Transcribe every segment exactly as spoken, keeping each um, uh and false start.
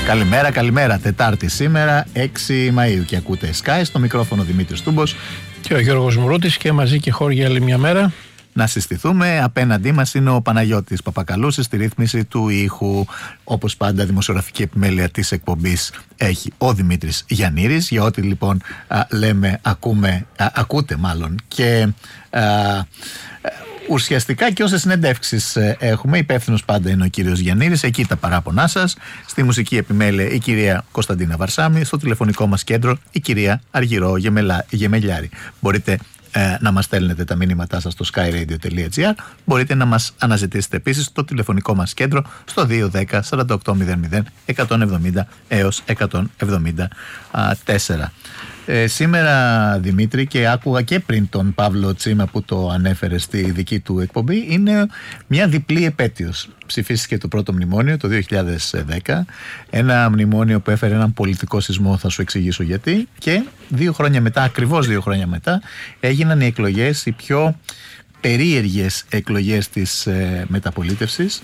Καλημέρα, καλημέρα. Τετάρτη σήμερα, έξι Μαΐου, και ακούτε Sky, στο μικρόφωνο Δημήτρης Τούμπος και ο Γιώργος Μουρούτης, και μαζί και χώρια άλλη μια μέρα. Να συστηθούμε. Απέναντί μας είναι ο Παναγιώτης Παπακαλούσης στη ρύθμιση του ήχου. Όπως πάντα, δημοσιογραφική επιμέλεια της εκπομπής έχει ο Δημήτρης Γιαννήρης. Για ό,τι λοιπόν α, λέμε, ακούμε, α, ακούτε μάλλον και α, ουσιαστικά και όσες συνεντεύξεις έχουμε, υπεύθυνος πάντα είναι ο κύριος Γιαννήρης. Εκεί τα παράπονά σας. Στη μουσική επιμέλεια η κυρία Κωνσταντίνα Βαρσάμη. Στο τηλεφωνικό μας κέντρο η κυρία Αργυρό Γεμελά, Γεμελιάρη. Μπορείτε ε, να μας στέλνετε τα μήνυματά σας στο skyradio τελεία gr. Μπορείτε να μας αναζητήσετε επίσης στο τηλεφωνικό μας κέντρο στο δύο δέκα σαράντα οκτώ μηδέν μηδέν εκατόν εβδομήντα έως εκατόν εβδομήντα τέσσερα. Ε, σήμερα, Δημήτρη, και άκουγα και πριν τον Παύλο Τσίμα που το ανέφερε στη δική του εκπομπή, είναι μια διπλή επέτειος. Ψηφίστηκε το πρώτο μνημόνιο το δύο χιλιάδες δέκα, ένα μνημόνιο που έφερε έναν πολιτικό σεισμό, θα σου εξηγήσω γιατί, και δύο χρόνια μετά, ακριβώς δύο χρόνια μετά, έγιναν οι εκλογές, οι πιο περίεργες εκλογές της ε, μεταπολίτευσης,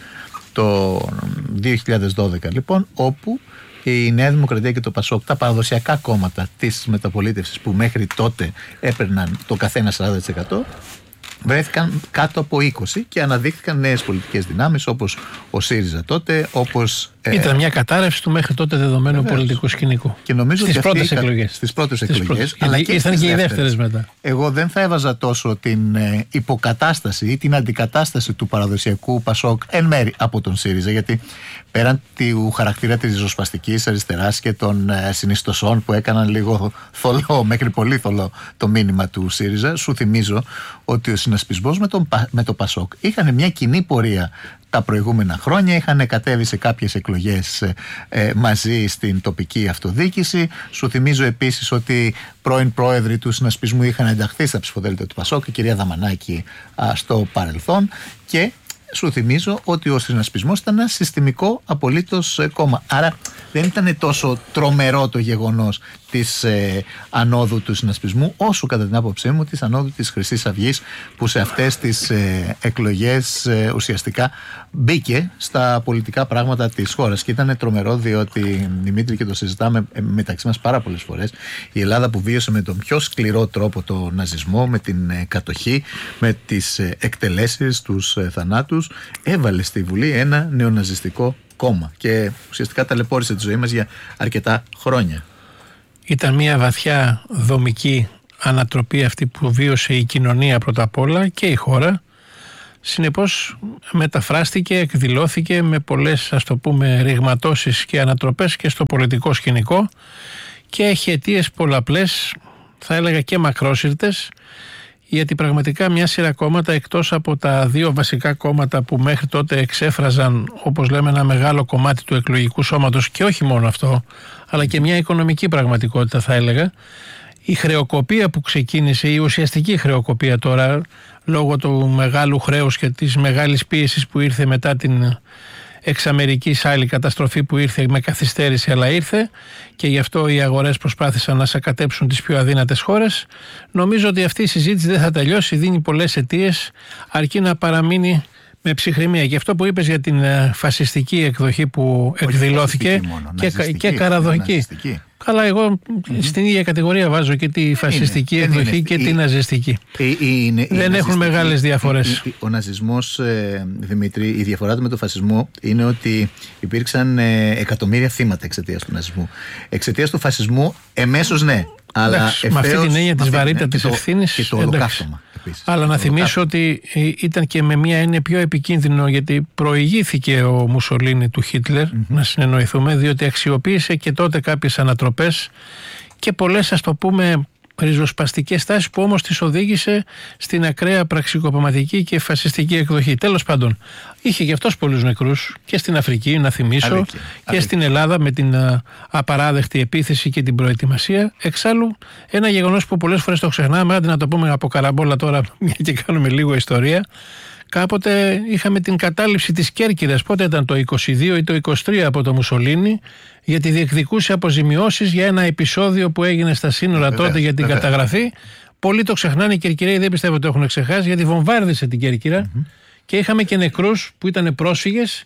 το δύο χιλιάδες δώδεκα λοιπόν, όπου η Νέα Δημοκρατία και το Πασόκ, τα παραδοσιακά κόμματα της μεταπολίτευσης που μέχρι τότε έπαιρναν το καθένα σαράντα τοις εκατό, βρέθηκαν κάτω από είκοσι και αναδείχθηκαν νέες πολιτικές δυνάμεις, όπως ο ΣΥΡΙΖΑ τότε, όπως... Ήταν ε... μια κατάρρευση του μέχρι τότε δεδομένου Βεβαίως. πολιτικού σκηνικού. Και νομίζω στις ότι πρώτες αυτή... εκλογές. Στις πρώτες στις εκλογές. Πρώτες. Αλλά και ήρθαν και οι δεύτερες μετά. Εγώ δεν θα έβαζα τόσο την ε, υποκατάσταση ή την αντικατάσταση του παραδοσιακού Πασόκ εν μέρη από τον ΣΥΡΙΖΑ, γιατί πέραν του χαρακτήρα της ριζοσπαστικής αριστεράς και των ε, συνιστοσών που έκαναν λίγο θολό, μέχρι πολύ θολό το μήνυμα του ΣΥΡΙΖΑ, σου θυμίζω ότι ο συνασπισμός με, τον, με το Πασόκ είχαν μια κοινή πορεία τα προηγούμενα χρόνια, είχαν κατέβει σε κάποιες εκλογές ε, μαζί στην τοπική αυτοδιοίκηση. Σου θυμίζω επίσης ότι πρώην πρόεδροι του συνασπισμού είχαν ενταχθεί στα ψηφοδέλτια του Πασόκ, η κυρία Δαμανάκη α, στο παρελθόν, και σου θυμίζω ότι ο συνασπισμός ήταν ένα συστημικό απολύτως κόμμα. Άρα δεν ήταν τόσο τρομερό το γεγονός της ε, ανόδου του συνασπισμού, όσο κατά την άποψή μου της ανόδου της Χρυσής Αυγής, που σε αυτές τις ε, εκλογές ε, ουσιαστικά μπήκε στα πολιτικά πράγματα της χώρας. Και ήταν τρομερό, διότι, Δημήτρη, και το συζητάμε μεταξύ μας πάρα πολλές φορές, η Ελλάδα που βίωσε με τον πιο σκληρό τρόπο το ναζισμό, με την ε, κατοχή, με τις ε, εκτελέσεις, τους ε, θανάτους, έβαλε στη Βουλή ένα νεοναζιστικό κόμμα και ουσιαστικά ταλαιπώρησε τη ζωή μας για αρκετά χρόνια. Ήταν μια βαθιά δομική ανατροπή αυτή που βίωσε η κοινωνία πρώτα απ' όλα και η χώρα. Συνεπώς μεταφράστηκε, εκδηλώθηκε με πολλές, ας το πούμε, ρηγματώσεις και ανατροπές και στο πολιτικό σκηνικό, και έχει αιτίες πολλαπλές, θα έλεγα και μακρόσυρτες, γιατί πραγματικά μια σειρά κόμματα, εκτός από τα δύο βασικά κόμματα που μέχρι τότε εξέφραζαν, όπως λέμε, ένα μεγάλο κομμάτι του εκλογικού σώματος, και όχι μόνο αυτό, αλλά και μια οικονομική πραγματικότητα, θα έλεγα, η χρεοκοπία που ξεκίνησε, η ουσιαστική χρεοκοπία τώρα, λόγω του μεγάλου χρέους και της μεγάλης πίεσης που ήρθε μετά την εξαμερικής άλλη καταστροφή που ήρθε με καθυστέρηση, αλλά ήρθε, και γι' αυτό οι αγορές προσπάθησαν να σακατέψουν τις πιο αδύνατες χώρες. Νομίζω ότι αυτή η συζήτηση δεν θα τελειώσει, δίνει πολλές αιτίες, αρκεί να παραμείνει με ψυχραιμία. Και αυτό που είπες για την φασιστική εκδοχή που Όχι εκδηλώθηκε μόνο, και, και καραδοχική. Αλλά εγώ mm-hmm. στην ίδια κατηγορία βάζω και τη φασιστική είναι, εκδοχή και η, τη ναζιστική. Η, η, είναι, δεν η έχουν μεγάλες διαφορές. Η, η, ο ναζισμός, ε, Δημήτρη, η διαφορά του με τον φασισμό είναι ότι υπήρξαν ε, εκατομμύρια θύματα εξαιτίας του ναζισμού. Εξαιτίας του φασισμού εμέσως ναι. Αλλά εντάξει, με αυτή την έννοια της βαρύτητας της ευθύνης. Και το ολοκαύτωμα. Αλλά να θυμίσω ότι ήταν και με μια έννοια πιο επικίνδυνο, γιατί προηγήθηκε ο Μουσολίνι του Χίτλερ, mm-hmm. να συνεννοηθούμε, διότι αξιοποίησε και τότε κάποιες ανατροπές και πολλές, ας το πούμε, ριζοσπαστικές τάσεις που όμως τις οδήγησε στην ακραία πραξικοπηματική και φασιστική εκδοχή. Τέλος πάντων, είχε και αυτός πολλούς νεκρούς και στην Αφρική, να θυμίσω, αλήθεια, και αλήθεια. Στην Ελλάδα με την α, απαράδεκτη επίθεση και την προετοιμασία. Εξάλλου, ένα γεγονός που πολλές φορές το ξεχνάμε, άντε να το πούμε από καραμπόλα τώρα, μια και κάνουμε λίγο ιστορία. Κάποτε είχαμε την κατάληψη της Κέρκυρας, πότε ήταν, το είκοσι δύο ή το είκοσι τρία, από το Μουσολίνι, γιατί διεκδικούσε αποζημιώσεις για ένα επεισόδιο που έγινε στα σύνορα βέβαια, τότε για την βέβαια. καταγραφή. Πολλοί το ξεχνάνε, οι Κερκυραίοι δεν πιστεύω ότι το έχουν ξεχάσει, γιατί βομβάρδισε την Κέρκυρα mm-hmm. και είχαμε και νεκρούς που ήταν πρόσφυγες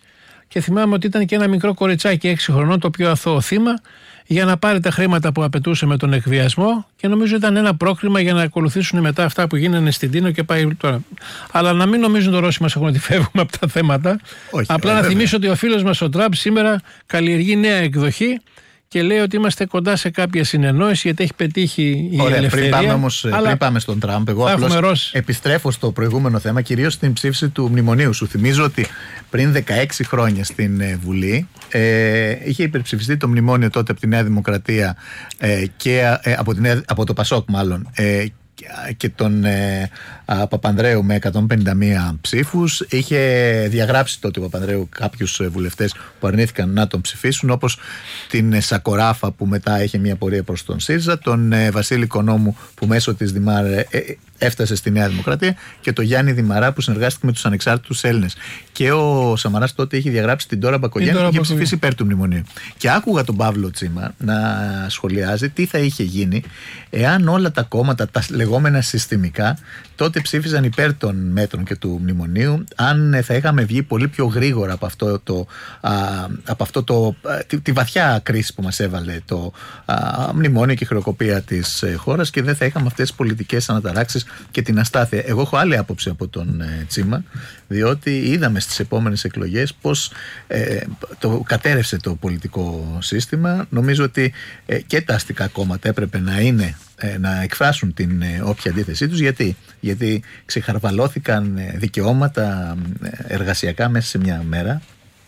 και θυμάμαι ότι ήταν και ένα μικρό κοριτσάκι έξι χρονών, το πιο αθώο θύμα, για να πάρει τα χρήματα που απαιτούσε με τον εκβιασμό, και νομίζω ήταν ένα πρόκριμα για να ακολουθήσουν μετά αυτά που γίνανε στην Τίνο και πάει τώρα. Αλλά να μην νομίζουν τώρα όσοι μας έχουν ότι φεύγουμε από τα θέματα. Όχι, απλά να θυμίσω ότι ο φίλος μας ο Τραμπ σήμερα καλλιεργεί νέα εκδοχή και λέει ότι είμαστε κοντά σε κάποια συνεννόηση, γιατί έχει πετύχει η Ωραία, ελευθερία. Πριν πάμε, όμως, πριν πάμε στον Τραμπ, εγώ απλώς επιστρέφω στο προηγούμενο θέμα, κυρίως στην ψήφιση του μνημονίου. Σου θυμίζω ότι πριν δεκαέξι χρόνια στην Βουλή ε, είχε υπερψηφιστεί το μνημόνιο τότε από τη Νέα Δημοκρατία ε, και ε, από, την, από το Πασόκ μάλλον ε, και τον ε, α, Παπανδρέου με εκατόν πενήντα μία ψήφους. Είχε διαγράψει τότε ο Παπανδρέου κάποιους βουλευτές που αρνήθηκαν να τον ψηφίσουν, όπως την Σακοράφα που μετά είχε μια πορεία προς τον ΣΥΡΙΖΑ, τον ε, Βασίλη Κονόμου που μέσω της Δημάρ ε, ε, έφτασε στη Νέα Δημοκρατία και τον Γιάννη Δημαρά που συνεργάστηκε με τους ανεξάρτητους Έλληνες. Και ο Σαμαράς τότε είχε διαγράψει την Ντόρα Μπακογιάννη που είχε ψηφίσει υπέρ του μνημονίου. Και άκουγα τον Παύλο Τσίμα να σχολιάζει τι θα είχε γίνει εάν όλα τα κόμματα, τα λεγόμενα συστημικά, τότε ψήφιζαν υπέρ των μέτρων και του μνημονίου, αν θα είχαμε βγει πολύ πιο γρήγορα από αυτό το, α, από αυτό το, τη, τη βαθιά κρίση που μας έβαλε το α, μνημόνιο και η χρεοκοπία της ε, χώρας, και δεν θα είχαμε αυτές τις πολιτικές αναταράξεις και την αστάθεια. Εγώ έχω άλλη άποψη από τον ε, Τσίμα, διότι είδαμε στις επόμενες εκλογές πως ε, το κατέρευσε το πολιτικό σύστημα. Νομίζω ότι ε, και τα αστικά κόμματα έπρεπε να είναι να εκφράσουν την όποια αντίθεσή τους. Γιατί, Γιατί ξεχαρβαλώθηκαν δικαιώματα εργασιακά μέσα σε μια μέρα.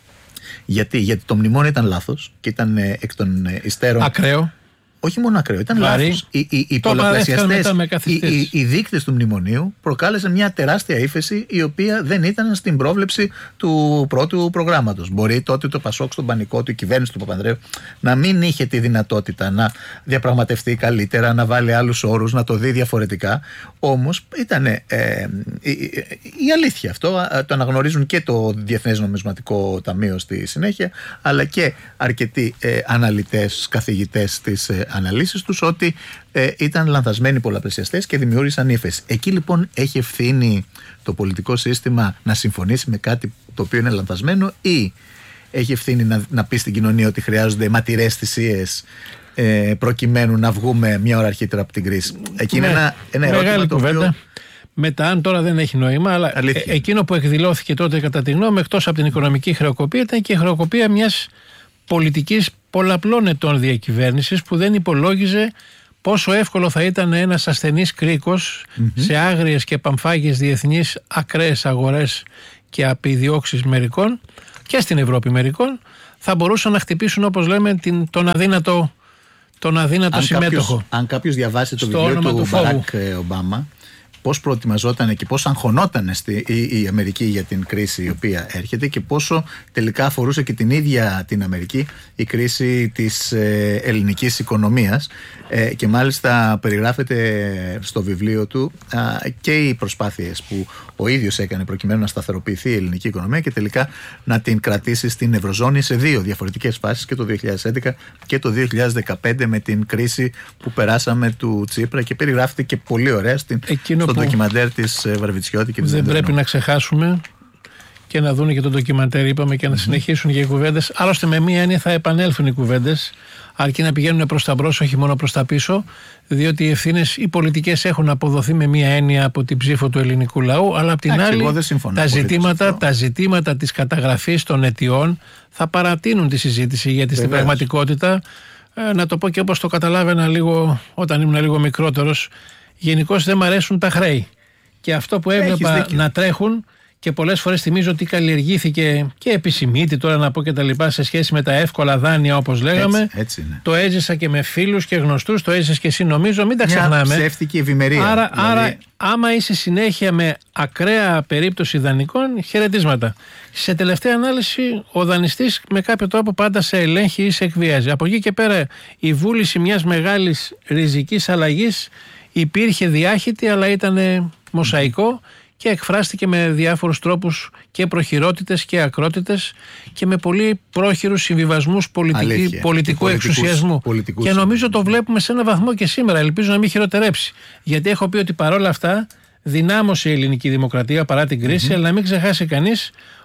Γιατί, Γιατί το μνημόνιο ήταν λάθος και ήταν εκ των υστέρων ακραίο. Όχι μόνο ακραίο, ήταν Λάρη. λάθος. Οι, οι, οι πολλαπλασιαστές, οι, οι, οι δείκτες του μνημονίου προκάλεσαν μια τεράστια ύφεση, η οποία δεν ήταν στην πρόβλεψη του πρώτου προγράμματος. Μπορεί τότε το Πασόκ στον πανικό του, η κυβέρνηση του Παπανδρέου, να μην είχε τη δυνατότητα να διαπραγματευτεί καλύτερα, να βάλει άλλους όρους, να το δει διαφορετικά. Όμως ήταν ε, ε, η, η αλήθεια αυτό. Το αναγνωρίζουν και το Διεθνές Νομισματικό Ταμείο στη συνέχεια, αλλά και αρκετοί ε, αναλυτές, καθηγητές της ε, αναλύσεις τους, ότι ε, ήταν λανθασμένοι πολλαπλασιαστές και δημιούργησαν ύφεση. Εκεί λοιπόν έχει ευθύνη το πολιτικό σύστημα να συμφωνήσει με κάτι το οποίο είναι λανθασμένο, ή έχει ευθύνη να, να πει στην κοινωνία ότι χρειάζονται ματηρές θυσίες ε, προκειμένου να βγούμε μια ώρα αρχίτερα από την κρίση? Εκεί είναι ένα, ένα ερώτημα το οποίο... Μετά, αν τώρα δεν έχει νόημα, αλλά ε, εκείνο που εκδηλώθηκε τότε, κατά τη γνώμη, εκτός από την οικονομική χρεοκοπία, ήταν και η χρεοκοπία μιας πολιτικής πολλαπλών ετών διακυβέρνησης, που δεν υπολόγιζε πόσο εύκολο θα ήταν ένας ασθενής κρίκος mm-hmm. σε άγριες και παμφάγιες διεθνείς ακραίες αγορές και επιδιώξεις μερικών, και στην Ευρώπη μερικών, θα μπορούσαν να χτυπήσουν, όπως λέμε, την, τον αδύνατο, τον αδύνατο αν συμμέτοχο. Κάποιος, αν κάποιος διαβάσει το βιβλίο του, του Μπαράκ Ομπάμα, πώς προετοιμαζόταν και πώς αγχωνόταν στη, η, η Αμερική για την κρίση η οποία έρχεται, και πόσο τελικά αφορούσε και την ίδια την Αμερική η κρίση της ε, ελληνικής οικονομίας, ε, και μάλιστα περιγράφεται στο βιβλίο του α, και οι προσπάθειες που ο ίδιος έκανε προκειμένου να σταθεροποιηθεί η ελληνική οικονομία και τελικά να την κρατήσει στην Ευρωζώνη σε δύο διαφορετικές φάσεις, και το δύο χιλιάδες έντεκα και το δύο χιλιάδες δεκαπέντε, με την κρίση που περάσαμε του Τσίπρα, και περιγράφεται και πολύ ωραία στην, στο ντοκιμαντέρ της Βαρβιτσιώτη και της δεν πρέπει να ξεχάσουμε και να δουν και το ντοκιμαντέρ, είπαμε, και να mm-hmm. συνεχίσουν και οι κουβέντες. Άλλωστε, με μία έννοια θα επανέλθουν οι κουβέντες, αρκεί να πηγαίνουν προς τα μπρος, όχι μόνο προς τα πίσω, διότι οι ευθύνες, οι πολιτικές, έχουν αποδοθεί με μία έννοια από την ψήφο του ελληνικού λαού, αλλά απ' την Άξι, άλλη τα ζητήματα, τα ζητήματα της καταγραφής των αιτιών θα παρατείνουν τη συζήτηση, γιατί Βεβαίως. Στην πραγματικότητα, ε, να το πω και όπως το καταλάβαινα λίγο όταν ήμουν λίγο μικρότερος, γενικώς δεν μ' αρέσουν τα χρέη. Και αυτό που έβλεπα να τρέχουν, και πολλές φορές θυμίζω ότι καλλιεργήθηκε και επισημήτη, τώρα να πω και τα λοιπά, σε σχέση με τα εύκολα δάνεια, όπως λέγαμε. Έτσι, έτσι το έζησα και με φίλους και γνωστούς, το έζησες και εσύ, νομίζω, μην τα Μια ξεχνάμε. Ψεύτικη ευημερία. Άρα, δηλαδή... άρα, άμα είσαι συνέχεια με ακραία περίπτωση δανεικών, χαιρετίσματα. Σε τελευταία ανάλυση, ο δανειστής με κάποιο τρόπο πάντα σε ελέγχει ή σε εκβιάζει. Από εκεί και πέρα, η βούληση μιας μεγάλης ριζικής αλλαγής υπήρχε διάχυτη, αλλά ήταν μοσαϊκό και εκφράστηκε με διάφορους τρόπους, και προχειρότητες και ακρότητες, και με πολύ πρόχειρους συμβιβασμούς πολιτική, πολιτικού και εξουσιασμού. Πολιτικούς, και νομίζω το βλέπουμε σε ένα βαθμό και σήμερα. Ελπίζω να μην χειροτερέψει. Γιατί έχω πει ότι παρόλα αυτά δυνάμωσε η ελληνική δημοκρατία παρά την κρίση, mm-hmm. αλλά να μην ξεχάσει κανείς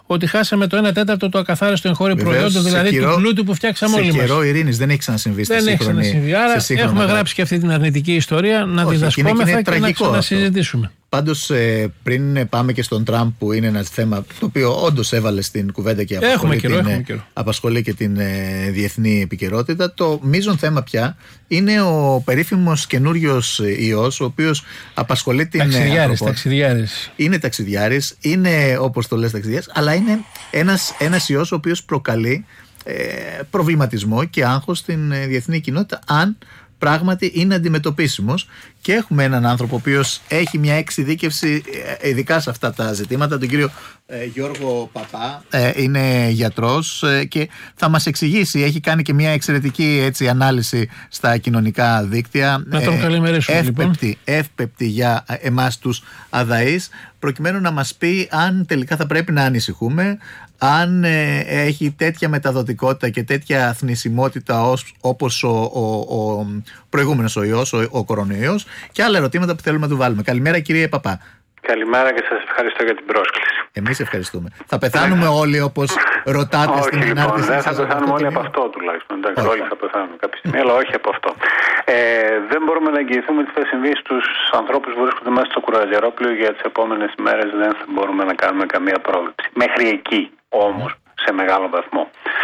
ότι χάσαμε το ένα τέταρτο του ακαθάριστου εγχώριου προϊόντο, δηλαδή καιρό, του πλούτου που φτιάξαμε όλοι μας. Σε καιρό ειρήνης δεν έχει ξανασυμβεί στη σύγχρονη. Δεν έχει ξανασυμβεί. Άρα έχουμε γράψει και αυτή την αρνητική ιστορία να Όχι, διδασκόμεθα και, και να ξανασυζητήσουμε. Πάντως, πριν πάμε και στον Τραμπ, που είναι ένα θέμα το οποίο όντως έβαλε στην κουβέντα και απασχολεί, καιρό, την, απασχολεί και την ε, διεθνή επικαιρότητα, το μείζον θέμα πια είναι ο περίφημος καινούριος ιός, ο οποίος απασχολεί την ταξιδιάρης, ταξιδιάρης. Είναι ταξιδιάρης, είναι όπως το λες ταξιδιάρης, αλλά είναι ένας, ένας ιός ο οποίος προκαλεί ε, προβληματισμό και άγχος στην ε, διεθνή κοινότητα, αν πράγματι είναι αντιμετωπίσιμος. Και έχουμε έναν άνθρωπο ο οποίος έχει μια εξειδίκευση ειδικά σε αυτά τα ζητήματα, τον κύριο ε, Γιώργο Παπά. Ε, είναι γιατρός ε, και θα μας εξηγήσει, έχει κάνει και μια εξαιρετική έτσι, ανάλυση στα κοινωνικά δίκτυα. Να τον καλημερίσουμε, εύπεπτη, λοιπόν. εύπεπτη για εμάς τους αδαείς, προκειμένου να μας πει αν τελικά θα πρέπει να ανησυχούμε, αν ε, έχει τέτοια μεταδοτικότητα και τέτοια θνησιμότητα ως, όπως ο, ο, ο προηγούμενος ο ιός, ο, ο κορονοϊός, και άλλα ερωτήματα που θέλουμε να του βάλουμε. Καλημέρα, κύριε Παπά. Καλημέρα και σας ευχαριστώ για την πρόσκληση. Εμείς ευχαριστούμε. Θα πεθάνουμε όλοι όπως ρωτάτε στην λοιπόν, ανάρτηση? Δεν θα πεθάνουμε όλοι από αυτό τουλάχιστον. Εντάξει, όλοι θα πεθάνουμε κάποια στιγμή, αλλά όχι από αυτό. Ε, δεν μπορούμε να εγγυηθούμε τι θα συμβεί στους ανθρώπους που βρίσκονται μέσα στο κρουαζιερόπλοιο για τις επόμενες ημέρες. Δεν θα μπορούμε να κάνουμε καμία πρόβλεψη. Μέχρι εκεί όμως, σε μεγάλο βαθμό.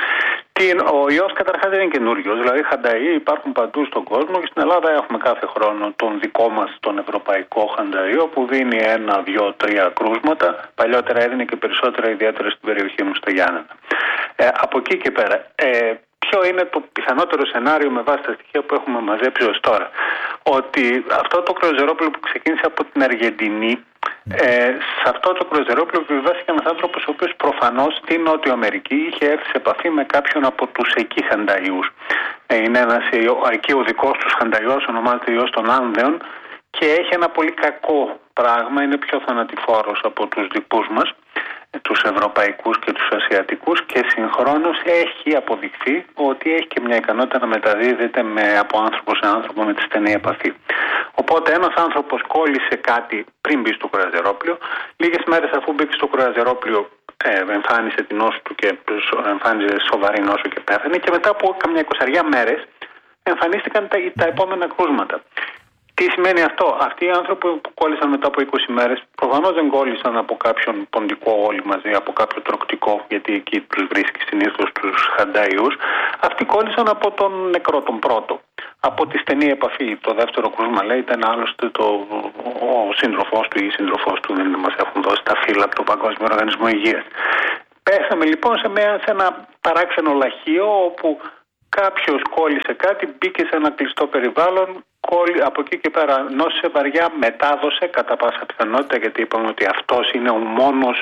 Ο ιός καταρχάς δεν είναι καινούριος, δηλαδή χανταΐ υπάρχουν παντού στον κόσμο και στην Ελλάδα έχουμε κάθε χρόνο τον δικό μας τον ευρωπαϊκό χανταΐο που δίνει ένα, δύο, τρία κρούσματα. Παλιότερα έδινε και περισσότερα, ιδιαίτερα στην περιοχή μου στα Γιάννενα. Ε, από εκεί και πέρα, ε, ποιο είναι το πιθανότερο σενάριο με βάση τα στοιχεία που έχουμε μαζέψει ως τώρα? Ότι αυτό το κρουαζιερόπλοιο που ξεκίνησε από την Αργεντινή, Ε, σε αυτό το κρουαζιερόπλοιο επιβιβάστηκε ένας άνθρωπος ο οποίος προφανώς στην Νότιο Αμερική είχε έρθει σε επαφή με κάποιον από τους εκεί χανταϊούς. Ε, είναι ένας εκεί ο δικός τους χανταϊός, ονομάζεται ιός των Άνδεων και έχει ένα πολύ κακό πράγμα, είναι πιο θανατηφόρος από τους δικούς μας, τους ευρωπαϊκούς και τους ασιατικούς, και συγχρόνως έχει αποδειχθεί ότι έχει και μια ικανότητα να μεταδίδεται με, από άνθρωπο σε άνθρωπο με τη στενή επαφή. Οπότε ένας άνθρωπος κόλλησε κάτι πριν μπει στο κρουαζιερόπλοιο, λίγες μέρες αφού μπήκε στο κρουαζιερόπλοιο ε, εμφάνισε την νόσο του και εμφάνιζε σοβαρή νόσο και πέθανε, και μετά από καμιά εικοσαριά μέρες εμφανίστηκαν τα, τα επόμενα κρούσματα. Τι σημαίνει αυτό? Αυτοί οι άνθρωποι που κόλλησαν μετά από είκοσι μέρες προφανώς δεν κόλλησαν από κάποιον ποντικό όλοι μαζί, από κάποιο τροκτικό, γιατί εκεί τους βρίσκει συνήθως τους χανταϊούς. Αυτοί κόλλησαν από τον νεκρό, τον πρώτο. Από τη στενή επαφή. Το δεύτερο κρούσμα, λέει, ήταν άλλωστε το, ο σύντροφός του ή η σύντροφός του, δεν μας έχουν δώσει τα φύλλα από τον Παγκόσμιο Οργανισμό Υγείας. Πέσαμε λοιπόν σε, μια, σε ένα παράξενο λαχείο όπου κάποιος κόλλησε κάτι, μπήκε σε ένα κλειστό περιβάλλον, από εκεί και πέρα νόσησε βαριά, μετάδοσε κατά πάσα πιθανότητα, γιατί είπαμε ότι αυτός είναι ο μόνος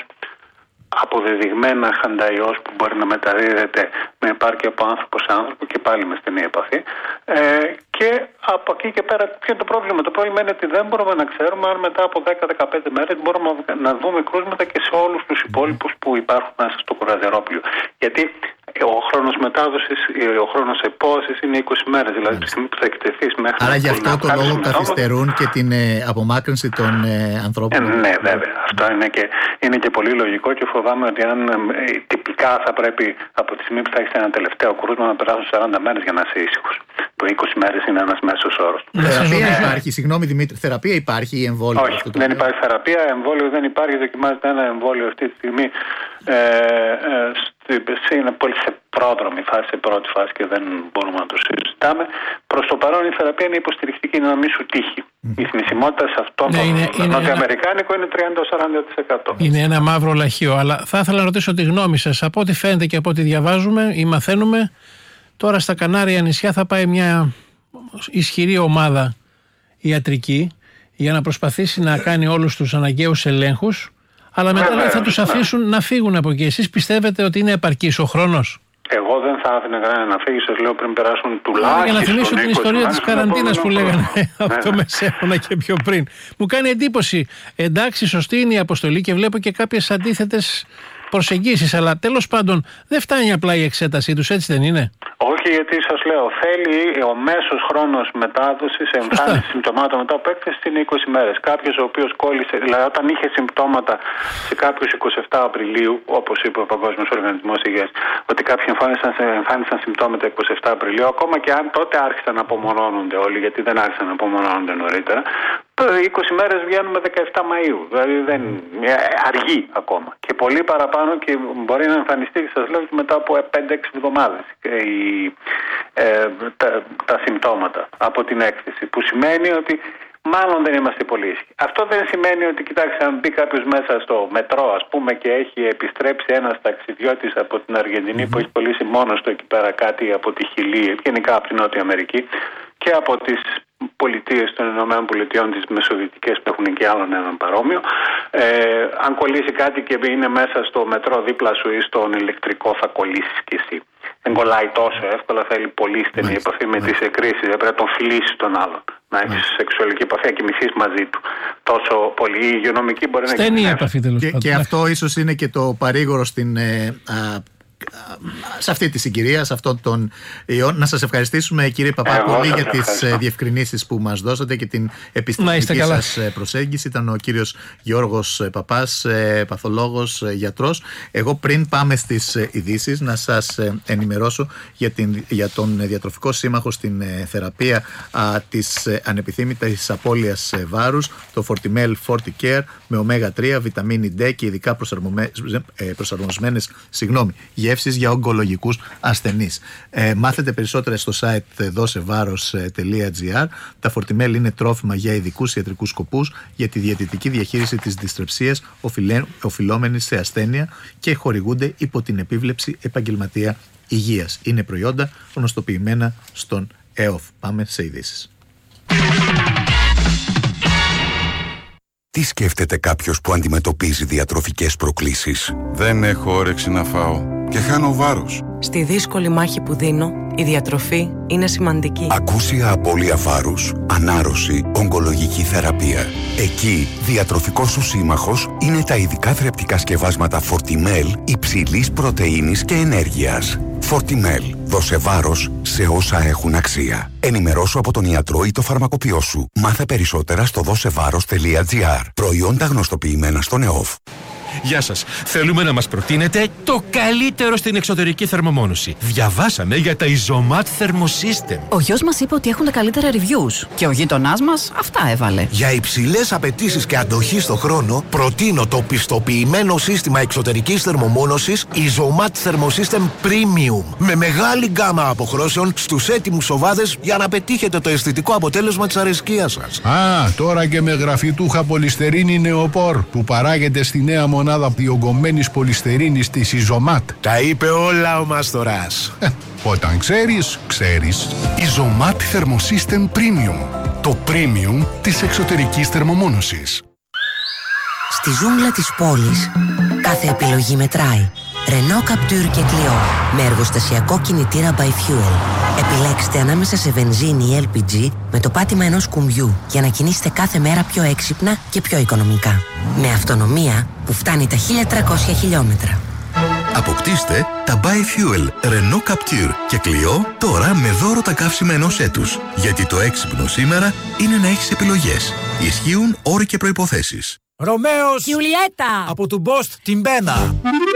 αποδεδειγμένα χανταϊός που μπορεί να μεταδίδεται με επάρκεια από άνθρωπο σε άνθρωπο και πάλι με στενή επαφή. Ε, και από εκεί και πέρα, ποιο είναι το πρόβλημα? Το πρόβλημα είναι ότι δεν μπορούμε να ξέρουμε αν μετά από δέκα με δεκαπέντε μέρες μπορούμε να δούμε κρούσματα και σε όλους τους υπόλοιπους που υπάρχουν μέσα στο κρουαζιερόπλοιο. Γιατί ο χρόνος μετάδοσης, ο χρόνος επόθεσης είναι είκοσι μέρες, δηλαδή τη στιγμή που θα εκτεθείς μέχρι. Άρα γι' αυτό το λόγο καθυστερούν και την ε, απομάκρυνση των ε, ανθρώπων. Ε, ναι, βέβαια. Αυτό είναι και, είναι και πολύ λογικό και φοβάμαι ότι αν ε, τυπικά θα πρέπει από τη στιγμή που θα έχεις ένα τελευταίο κρούσμα να περάσουν σαράντα μέρες για να είσαι ήσυχος. Το είκοσι μέρες είναι ένας μέσος όρος. Θεραπεία υπάρχει, συγγνώμη Δημήτρη, θεραπεία υπάρχει ή εμβόλιο? Όχι, αυτό δεν υπάρχει θεραπεία, εμβόλιο δεν υπάρχει. Δοκιμάζεται ένα εμβόλιο αυτή τη στιγμή. Ε, ε, είναι πολύ σε πρόδρομη φάση, σε πρώτη φάση και δεν μπορούμε να το συζητάμε. Προς το παρόν η θεραπεία είναι υποστηρικτική, να μην σου τύχει. Mm. Η θνησιμότητα σε αυτό ναι, το είναι, νοτιοαμερικάνικο είναι τριάντα με σαράντα τοις εκατό. Είναι ένα μαύρο λαχείο, αλλά θα ήθελα να ρωτήσω τη γνώμη σας. Από ό,τι φαίνεται και από ό,τι διαβάζουμε ή μαθαίνουμε, τώρα στα Κανάρια νησιά θα πάει μια ισχυρή ομάδα ιατρική για να προσπαθήσει να κάνει όλους τους αναγκαίους ελέγχους, αλλά μετά ναι, θα ναι, τους αφήσουν ναι. να φύγουν από εκεί. Εσείς πιστεύετε ότι είναι επαρκής ο χρόνος? Εγώ δεν θα άφηνα κανένα να φύγει, σας λέω, πριν περάσουν τουλάχιστον. Για να θυμίσω την ιστορία της καραντίνας που λέγανε από το Μεσαίωνα και πιο πριν. Μου κάνει εντύπωση. Εντάξει, σωστή είναι η αποστολή και βλέπω και κάποιες αντίθετες προσεγγίσεις, αλλά τέλος πάντων δεν φτάνει απλά η εξέτασή τους, έτσι δεν είναι? Όχι, Όχι, γιατί σας λέω, θέλει ο μέσος χρόνος μετάδοσης, εμφάνιση συμπτωμάτων μετά από έκθεση είναι είκοσι μέρες. Κάποιος ο οποίος κόλλησε, δηλαδή όταν είχε συμπτώματα σε κάποιους εικοστή εβδόμη Απριλίου, όπως είπε ο Παγκόσμιος Οργανισμός Υγείας, ότι κάποιοι εμφάνισαν, εμφάνισαν συμπτώματα εικοστή εβδόμη Απριλίου, ακόμα και αν τότε άρχισαν να απομονώνονται όλοι, γιατί δεν άρχισαν να απομονώνονται νωρίτερα, είκοσι μέρες βγαίνουμε δεκαεφτά Μαΐου, δηλαδή δεν αργεί ακόμα. Και πολύ παραπάνω και μπορεί να εμφανιστεί, σας λέω, και μετά από πέντε έξι εβδομάδες η, ε, τα, τα συμπτώματα από την έκθεση, που σημαίνει ότι μάλλον δεν είμαστε πολύ ήσυχοι. Αυτό δεν σημαίνει ότι, κοιτάξτε, αν μπει κάποιος μέσα στο μετρό, ας πούμε, και έχει επιστρέψει ένας ταξιδιώτης από την Αργεντινή, mm-hmm. που έχει πωλήσει μόνος του εκεί πέρα κάτι από τη Χιλή, γενικά από την Νότια Αμερική και από τις πολιτείες των Ηνωμένων Πολιτειών, τις μεσοβιετικές που έχουν και άλλον έναν παρόμοιο, ε, αν κολλήσει κάτι και είναι μέσα στο μετρό δίπλα σου ή στον ηλεκτρικό, θα κολλήσεις κι εσύ. Δεν κολλάει τόσο εύκολα, θέλει πολύ στενή επαφή με τις εκκρίσεις, πρέπει να τον φιλήσει τον άλλον, να έχεις σεξουαλική επαφή, να κοιμηθείς μαζί του. Τόσο πολύ η υγειονομική μπορεί να στενή επαφή, τέλος πάντων. Και, και αυτό ίσως είναι και το παρήγορο στην ε, α, σε αυτή τη συγκυρία, σε αυτόν τον ιό. Να σας ευχαριστήσουμε, κύριε Παπά, πολύ για τις διευκρινήσεις που μας δώσατε και την επιστημονική σας προσέγγιση. Ήταν ο κύριος Γιώργος Παπάς, παθολόγος, γιατρός. Εγώ, πριν πάμε στις ειδήσεις, να σας ενημερώσω για, την, για τον Διατροφικό Σύμμαχο στην θεραπεία α, της ανεπιθύμητης απώλειας βάρους, το Fortimel FortiCare με ωμέγα τρία, βιταμίνη D και ειδικά προσαρμοσμένες συγγνώμη, γεύσεις για ογκολογικούς ασθενείς. Ε, μάθετε περισσότερα στο site δώσεβάρος τελεία τζι άρ. Τα Fortimel είναι τρόφιμα για ειδικούς ιατρικούς σκοπούς, για τη διαιτητική διαχείριση της δυστρεψίας οφειλόμενης σε ασθένεια και χορηγούνται υπό την επίβλεψη επαγγελματία υγείας. Είναι προϊόντα γνωστοποιημένα στον ΕΟΦ. Πάμε σε ειδήσεις. Τι σκέφτεται κάποιος που αντιμετωπίζει διατροφικές προκλήσεις? Δεν έχω όρεξη να φάω και χάνω βάρος. Στη δύσκολη μάχη που δίνω, η διατροφή είναι σημαντική. Ακούσια απώλεια βάρους, ανάρρωση, ογκολογική θεραπεία. Εκεί, διατροφικός σου σύμμαχος είναι τα ειδικά θρεπτικά σκευάσματα Fortimel υψηλής πρωτεΐνης και ενέργειας. Fortimel. Δώσε βάρος σε όσα έχουν αξία. Ενημερώσου από τον ιατρό ή το φαρμακοποιό σου. Μάθε περισσότερα στο δώσεβάρος τελεία τζι άρ. Προϊόντα γνωστοποιημένα στον ΕΟΦ. Γεια σας. Θέλουμε να μας προτείνετε το καλύτερο στην εξωτερική θερμομόνωση. Διαβάσαμε για τα Isomat Thermosystem. Ο γιος μας είπε ότι έχουν τα καλύτερα reviews. Και ο γείτονάς μας αυτά έβαλε. Για υψηλές απαιτήσεις και αντοχή στο χρόνο, προτείνω το πιστοποιημένο σύστημα εξωτερικής θερμομόνωσης Isomat Thermosystem Premium. Με μεγάλη γκάμα αποχρώσεων στους έτοιμους σοβάδες για να πετύχετε το αισθητικό αποτέλεσμα της αρεσκίας σας. Α, τώρα και με γραφιτούχα πολυστερίνη νεοπόρ που παράγεται στη νέα μονάδα διογκωμένης πολυστερίνης της Isomat. Τα είπε όλα ο Μάστορας. Όταν ξέρεις, ξέρεις. Isomat Thermosystem Premium. Το premium της εξωτερικής θερμομόνωσης. Στη ζούγκλα της πόλης, κάθε επιλογή μετράει. Renault Captur και Clio με εργοστασιακό κινητήρα by fuel. Επιλέξτε ανάμεσα σε βενζίνη ή ελ πι τζι με το πάτημα ενός κουμπιού για να κινήσετε κάθε μέρα πιο έξυπνα και πιο οικονομικά. Με αυτονομία που φτάνει τα χίλια τριακόσια χιλιόμετρα. Αποκτήστε τα by fuel Renault Captur και Clio τώρα με δώρο τα καύσιμα ενός έτους. Γιατί το έξυπνο σήμερα είναι να έχεις επιλογές. Ισχύουν όροι και προϋποθέσεις. Ρωμαίος Γιουλιέτα από του Μπόστ την Μπένα.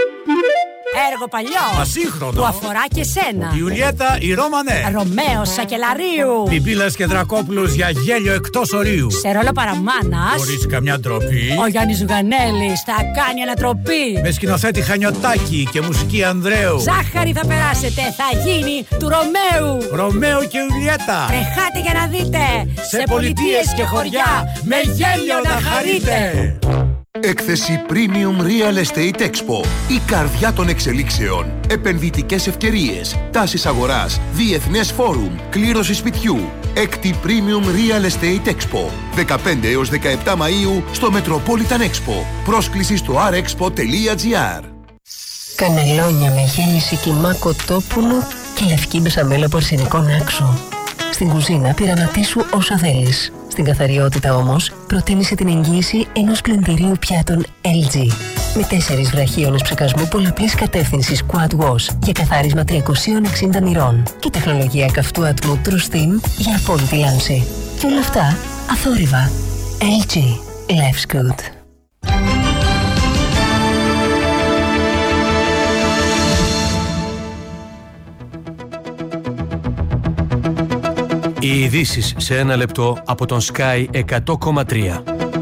Έργο παλιό. Ασύγχρονο. Που αφορά και σένα. Ιουλιέτα η Ρώμανε. Ρωμαίος Σακελαρίου. Πιπίλας και Δρακόπουλος για γέλιο εκτός ορίου. Σε ρόλο παραμάνας. Χωρίς καμιά ντροπή. Ο Γιάννης Ζουγανέλης θα κάνει ανατροπή. Με σκηνοθέτη Χανιωτάκη και μουσική Ανδρέου. Ζάχαρη θα περάσετε. Θα γίνει του Ρωμαίου. Ρωμαίο και Ιουλιέτα. Τρεχάτε για να δείτε. Σε, Σε πολιτείες και χωριά με γέλιο να χαρείτε. Έκθεση Premium Real Estate Expo. Η καρδιά των εξελίξεων. Επενδυτικές ευκαιρίες. Τάσεις αγοράς. Διεθνές φόρουμ. Κλήρωση σπιτιού. Έκτη Premium Real Estate Expo. δεκαπέντε έως δεκαεπτά Μαΐου στο Metropolitan Expo. Πρόσκληση στο αρ εξπο τελεία τζι άρ. Κανελόνια με γέμιση κιμά κοτόπουλου και λευκή μπεσαμέλα πορσινικών άξο. Στην κουζίνα πειραματίσου όσα θέλεις. Στην καθαριότητα όμως, προτίμησε την εγγύηση ενός πλυντηρίου πιάτων ελ τζι. με τέσσερις βραχίονες ψεκασμού πολλαπλής κατεύθυνσης Quad Wash για καθάρισμα τριακόσια εξήντα μοιρών και τεχνολογία καυτού ατμού True Steam για απόλυτη λάμψη. Και όλα αυτά αθόρυβα. ελ τζι. Life's good. Οι ειδήσεις σε ένα λεπτό από τον Sky εκατό κόμμα τρία.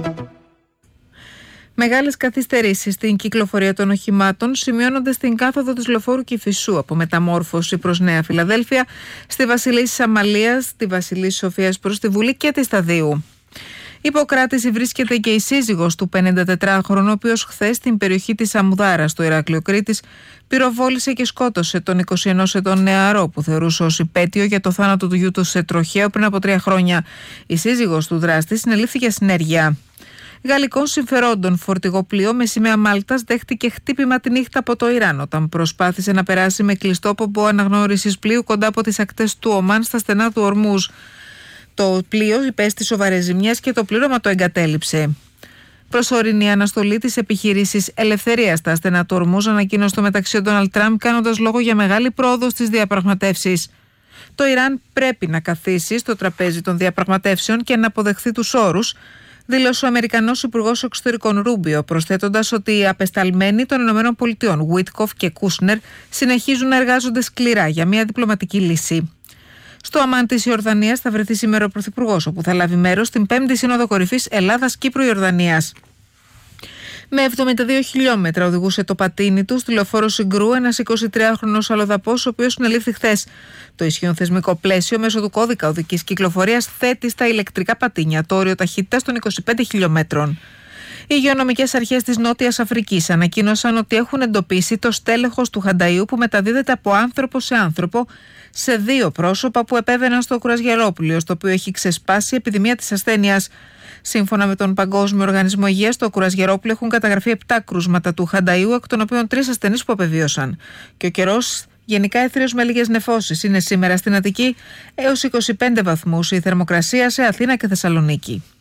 Μεγάλες καθυστερήσεις στην κυκλοφορία των οχημάτων σημειώνονται στην κάθοδο της λεωφόρου Κηφισού από Μεταμόρφωση προς Νέα Φιλαδέλφια, στη Βασιλίσσης Αμαλίας, στη Βασιλίσσης Σοφίας προς τη Βουλή και τη Σταδίου. Υποκράτηση βρίσκεται και η σύζυγος του πενηντατετράχρονου, ο οποίος χθες στην περιοχή της Αμουδάρα στο Ηράκλειο Κρήτης πυροβόλησε και σκότωσε τον είκοσι ενός ετών νεαρό που θεωρούσε ως υπέτειο για το θάνατο του γιού του σε τροχαίο πριν από τρία χρόνια. Η σύζυγος του δράστη συνελήφθη για συνέργεια. Γαλλικών συμφερόντων φορτηγό πλοίο με σημαία Μάλτας δέχτηκε χτύπημα τη νύχτα από το Ιράν όταν προσπάθησε να περάσει με κλειστό πομπό αναγνώρισης πλοίου κοντά από τις ακτές του Ομάν στα στενά του Ορμούζ. Το πλοίο υπέστη σοβαρές ζημιές και το πλήρωμα το εγκατέλειψε. Προσωρινή αναστολή της επιχείρησης Ελευθερίας στα στενά του Ορμούζ ανακοίνωσε το μεταξύ ο Ντόναλντ Τραμπ, κάνοντας λόγο για μεγάλη πρόοδο στις διαπραγματεύσεις. Το Ιράν πρέπει να καθίσει στο τραπέζι των διαπραγματεύσεων και να αποδεχθεί τους όρους, δήλωσε ο Αμερικανός Υπουργός Εξωτερικών Ρούμπιο, προσθέτοντας ότι οι απεσταλμένοι των ΗΠΑ, Βουίτκοφ και Κούσνερ, συνεχίζουν να εργάζονται σκληρά για μια διπλωματική λύση. Στο Αμάν της Ιορδανίας θα βρεθεί σήμερα ο Πρωθυπουργός, όπου θα λάβει μέρος στην πέμπτη Σύνοδο Κορυφής Ελλάδας-Κύπρου-Ιορδανίας. Με εβδομήντα δύο χιλιόμετρα οδηγούσε το πατίνι του στη λεωφόρο Συγκρού ένας εικοσιτριάχρονος αλλοδαπός, ο οποίος συνελήφθη χθες. Το ισχύον θεσμικό πλαίσιο μέσω του κώδικα οδικής κυκλοφορίας θέτει στα ηλεκτρικά πατίνια το όριο ταχύτητας των είκοσι πέντε χιλιομέτρων. Οι υγειονομικές αρχές της Νότιας Αφρικής ανακοίνωσαν ότι έχουν εντοπίσει το στέλεχος του Χανταϊού που μεταδίδεται από άνθρωπο σε άνθρωπο σε δύο πρόσωπα που επέβαιναν στο Κουρασγερόπουλιο, στο οποίο έχει ξεσπάσει η επιδημία της ασθένειας. Σύμφωνα με τον Παγκόσμιο Οργανισμό Υγείας, στο Κουρασγερόπουλο έχουν καταγραφεί επτά κρούσματα του Χανταϊού, εκ των οποίων τρεις ασθενείς που απεβίωσαν. Και ο καιρός γενικά έθριος με λίγες νεφώσεις. Είναι σήμερα στην Αττική έως είκοσι πέντε βαθμούς η θερμοκρασία σε Αθήνα και Θεσσαλονίκη.